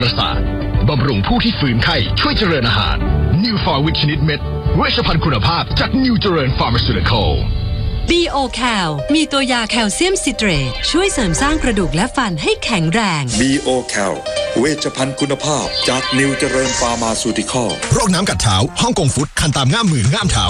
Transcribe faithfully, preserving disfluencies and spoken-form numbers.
ประสาทบำรุงผู้ที่ฝืนไข้ช่วยเจริญอาหารนิวฟาวิตชนิดเม็ดเวชภัณฑ์คุณภาพจากนิวเจริญฟาร์มาซูติคอลบี โอ แคล มีตัวยาแคลเซียมซิเตรตช่วยเสริมสร้างกระดูกและฟันให้แข็งแรงบี โอ แคล เวชภัณฑ์คุณภาพจากนิวเจริญฟาร์มาซูติคอลโรคน้ำกัดเท้าฮ่องกงฟุตคันตามง่ามมือง่ามเท้า